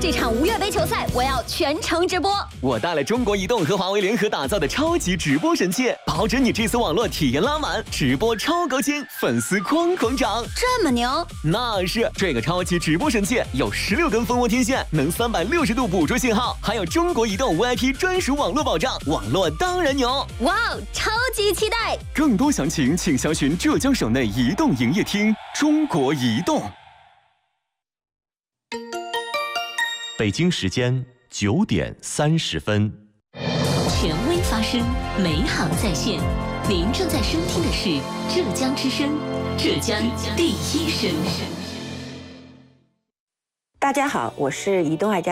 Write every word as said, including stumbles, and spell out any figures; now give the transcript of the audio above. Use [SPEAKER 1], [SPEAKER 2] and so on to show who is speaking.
[SPEAKER 1] 这场五月杯球赛我要全程直播。
[SPEAKER 2] 我带了中国移动和华为联合打造的超级直播神器，保准你这次网络体验拉满，直播超高清，粉丝哐哐涨。
[SPEAKER 1] 这么牛？
[SPEAKER 2] 那是，这个超级直播神器有十六根蜂窝天线，能三百六十度捕捉信号，还有中国移动 V I P 专属网络保障，网络当然牛。
[SPEAKER 1] 哇哦，超级期待！
[SPEAKER 2] 更多详情请详询浙江省内移动营业厅。中国移动。
[SPEAKER 3] 北京时间九点三十分。
[SPEAKER 4] 权威发声，美好在线。您正在收听的是浙江之声，浙江第一声。
[SPEAKER 5] 大家好，我是移动爱家